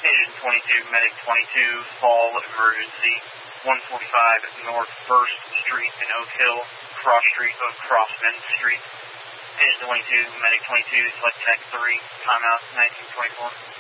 Agent 22, Medic 22, fall emergency, 145 North 1st Street in Oak Hill, cross street of Crossman Street. Agent 22, Medic 22, select tech 3, timeout 1924.